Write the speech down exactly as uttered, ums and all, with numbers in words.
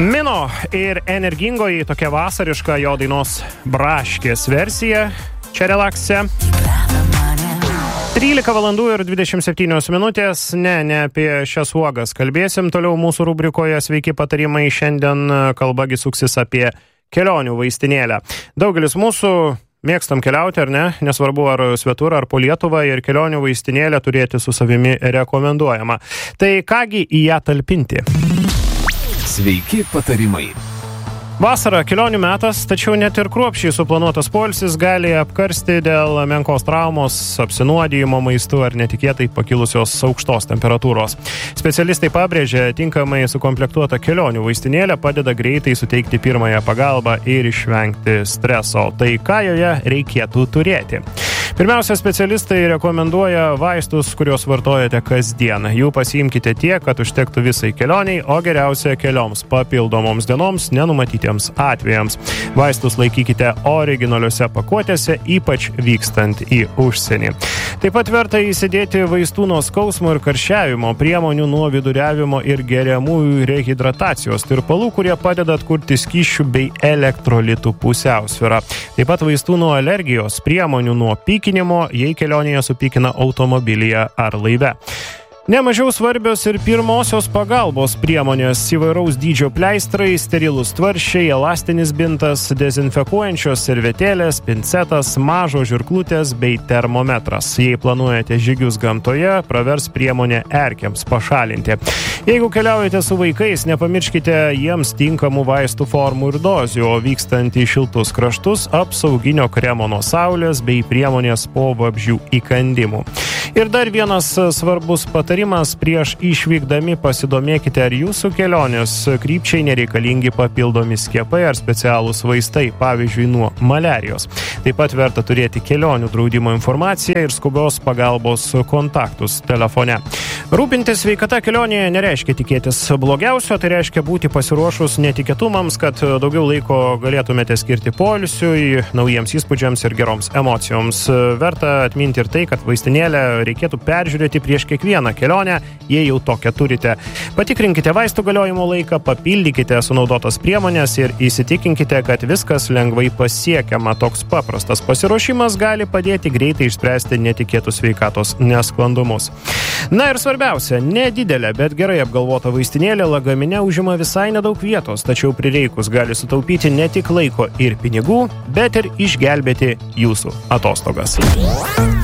Mino ir energingoji tokia vasariška jo dainos Braškės versija. Čia Relaxe. trylika valandų ir dvidešimt septynios minutės. Ne, ne apie šias uogas kalbėsim. Toliau mūsų rubrikoje Sveiki patarimai. Šiandien kalbagi suksis apie kelionių vaistinėlę. Daugelis mūsų mėgstam keliauti, ar ne? Nesvarbu, ar svetur, ar po Lietuvą, ir kelionių vaistinėlę turėti su savimi rekomenduojama. Tai kągi į ją talpinti? Sveiki patarimai. Vasara kelionių metas, tačiau net ir kruopščiai suplanuotas poilsis gali apkarsti dėl menkos traumos, apsinuodijimo maistu ar netikėtai pakilusios aukštos temperatūros. Specialistai pabrėžia, tinkamai sukomplektuota kelionių vaistinėlė padeda greitai suteikti pirmąją pagalbą ir išvengti streso. Tai ką joje reikėtų turėti? Pirmiausia, specialistai rekomenduoja vaistus, kuriuos vartojate kasdien. Jų pasiimkite tiek, kad užtektų visai kelioniai, o geriausia kelioms papildomoms dienoms nenumatytiems atvejams. Vaistus laikykite originaliuose pakuotėse, ypač vykstant į užsienį. Taip pat verta įsidėti vaistų nuo skausmo ir karščiavimo, priemonių nuo viduriavimo ir geriamųjų rehidratacijos tirpalų, kurie padeda atkurti skysčių bei elektrolitų pusiausvyrą. Taip pat vaistų nuo alergijos, priemonių nuo pykinimo, jei kelionėje supykina automobilyje ar laive. Nemažiau svarbios ir pirmosios pagalbos priemonės: įvairaus dydžio pleistrai, sterilūs tvarsčiai, elastinis bintas, dezinfekuojančios servetėlės, pincetas, mažos žirklutės bei termometras. Jei planuojate žygius gamtoje, pravers priemonė erkėms pašalinti. Jeigu keliaujate su vaikais, nepamirškite jiems tinkamų vaistų formų ir dozių, o vykstant į šiltus kraštus, apsauginio kremo nuo saulės bei priemonės po vabzdžių įkandimų. Ir dar vienas svarbus patarimas: prieš išvykdami pasidomėkite, ar jūsų kelionės krypčiai nereikalingi papildomi skiepai ar specialūs vaistai, pavyzdžiui, nuo maliarijos. Taip pat verta turėti kelionių draudimo informaciją ir skubios pagalbos kontaktus telefone. Rūpintis sveikata kelionėje nereiškia tikėtis blogiausio, tai reiškia būti pasiruošus netikėtumams, kad daugiau laiko galėtumėte skirti poilsiui, naujiems įspūdžiams ir geroms emocijoms. Verta atminti ir tai, kad vaistinėlę reikėtų peržiūrėti prieš kiekvieną kelionę, jei jau tokią turite. Patikrinkite vaistų galiojimo laiką, papildykite sunaudotas priemonės ir įsitikinkite, kad viskas lengvai pasiekiama. Toks paprastas pasiruošimas gali padėti greitai išspręsti netikėtus sveikatos nesklandumus. Na ir svarbiausia, nedidelė, bet gerai apgalvota vaistinėlė lagamine užima visai nedaug vietos, tačiau prireikus gali sutaupyti ne tik laiko ir pinigų, bet ir išgelbėti jūsų atostogas.